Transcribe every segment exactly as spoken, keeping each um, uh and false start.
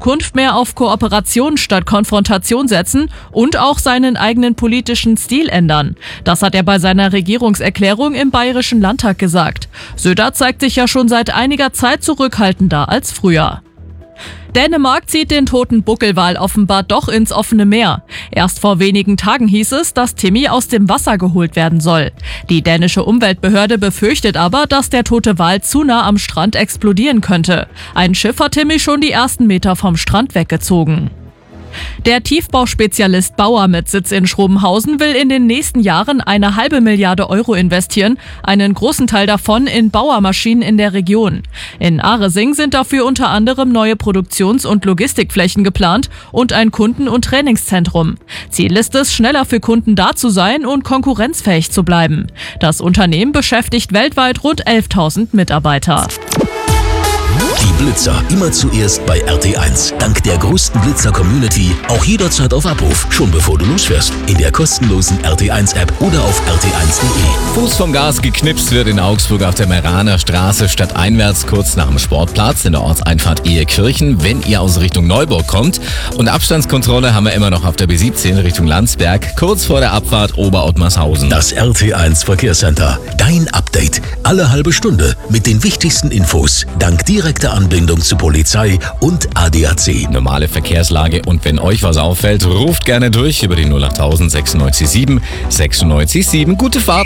Zukunft mehr auf Kooperation statt Konfrontation setzen und auch seinen eigenen politischen Stil ändern. Das hat er bei seiner Regierungserklärung im Bayerischen Landtag gesagt. Söder zeigt sich ja schon seit einiger Zeit zurückhaltender als früher. Dänemark zieht den toten Buckelwal offenbar doch ins offene Meer. Erst vor wenigen Tagen hieß es, dass Timmy aus dem Wasser geholt werden soll. Die dänische Umweltbehörde befürchtet aber, dass der tote Wal zu nah am Strand explodieren könnte. Ein Schiff hat Timmy schon die ersten Meter vom Strand weggezogen. Der Tiefbauspezialist Bauer mit Sitz in Schrobenhausen will in den nächsten Jahren eine halbe Milliarde Euro investieren, einen großen Teil davon in Bauermaschinen in der Region. In Aresing sind dafür unter anderem neue Produktions- und Logistikflächen geplant und ein Kunden- und Trainingszentrum. Ziel ist es, schneller für Kunden da zu sein und konkurrenzfähig zu bleiben. Das Unternehmen beschäftigt weltweit rund elftausend Mitarbeiter. Die Blitzer immer zuerst bei R T eins. Dank der größten Blitzer-Community auch jederzeit auf Abruf, schon bevor du losfährst. In der kostenlosen R T eins App oder auf r t eins punkt d e. Fuß vom Gas geknipst wird in Augsburg auf der Meraner Straße stadteinwärts kurz nach dem Sportplatz in der Ortseinfahrt Ehekirchen, wenn ihr aus Richtung Neuburg kommt. Und Abstandskontrolle haben wir immer noch auf der B siebzehn Richtung Landsberg, kurz vor der Abfahrt Oberottmarshausen. Das R T eins Verkehrscenter. Dein Update. Alle halbe Stunde mit den wichtigsten Infos. Dank direkter Anbindung zu Polizei und A D A C. Normale Verkehrslage, und wenn euch was auffällt, ruft gerne durch über die null acht null null sechsundneunzig sieben sechsundneunzig sieben. Gute Fahrt!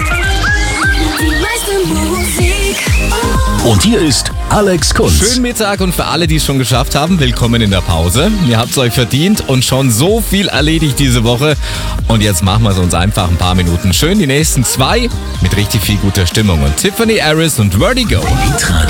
Und hier ist Alex Kunz. Schönen Mittag, und für alle, die es schon geschafft haben, willkommen in der Pause. Ihr habt es euch verdient und schon so viel erledigt diese Woche. Und jetzt machen wir es uns einfach ein paar Minuten schön. Die nächsten zwei mit richtig viel guter Stimmung. Und Tiffany Harris und Vertigo. Hitradio.